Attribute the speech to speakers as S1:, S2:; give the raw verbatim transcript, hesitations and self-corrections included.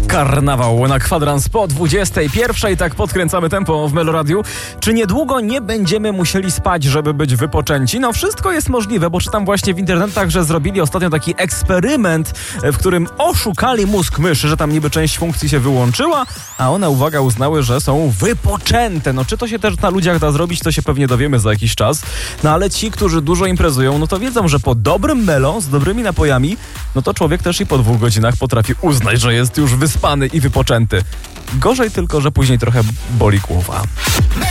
S1: Karnawał na kwadrans po dwudziestej pierwszej, tak podkręcamy tempo w Meloradiu. Czy niedługo nie będziemy musieli spać, żeby być wypoczęci? No wszystko jest możliwe, bo czytam właśnie w internetach, że zrobili ostatnio taki eksperyment, w którym oszukali mózg myszy, że tam niby część funkcji się wyłączyła, a one, uwaga, uznały, że są wypoczęte. No czy to się też na ludziach da zrobić, to się pewnie dowiemy za jakiś czas. No ale ci, którzy dużo imprezują, no to wiedzą, że po dobrym melo, z dobrymi napojami, no to człowiek też i po dwóch godzinach potrafi uznać, że jest już wyspany i wypoczęty. Gorzej tylko, że później trochę boli głowa.